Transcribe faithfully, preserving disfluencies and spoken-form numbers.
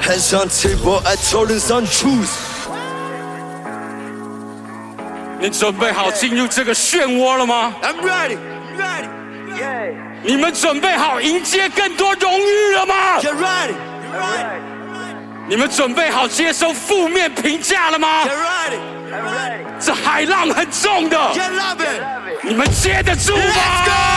Hands on table, I told them some truth. 你准备好进入这个漩涡了吗 I'm ready, ready, Yeah. 你们准备好迎接更多荣誉了吗 get ready, Alright. 你们准备好接受负面评价了吗 get ready, I'm ready. 这海浪很重的 get loving. 你们接得住 Let's 吗 go!